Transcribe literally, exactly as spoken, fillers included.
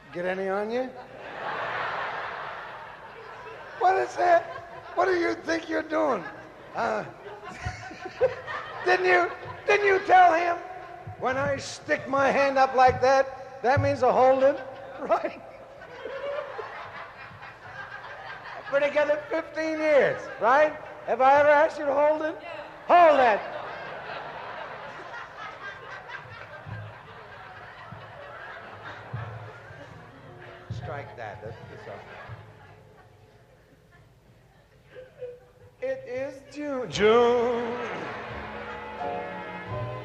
Get any on you? What is that? What do you think you're doing? Uh, didn't you, didn't you tell him when I stick my hand up like that, that means a hold him, right? I've been together fifteen years, right? Have I ever asked you to hold it? Hold that. Strike that. That's, that's all. It is June. June.